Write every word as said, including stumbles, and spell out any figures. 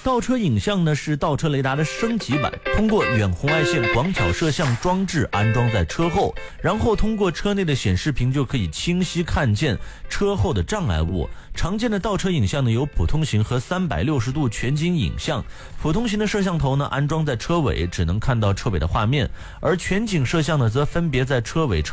倒车影像呢是倒车雷达的升级版，通过远红外线广角摄像装置安装在车后，然后通过车内的显示屏就可以清晰看见车后的障碍物。常见的倒车影像呢有普通型和三百六十度全景影像。普通型的摄像头呢安装在车尾，只能看到车尾的画面，而全景摄像呢则分别在车尾、车